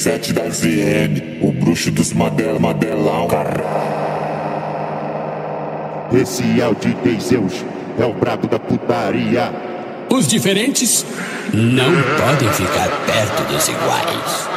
7 da ZN, o bruxo dos Madelão. Esse é o DJ Zeus, é o brabo da putaria. Os diferentes não podem ficar perto dos iguais.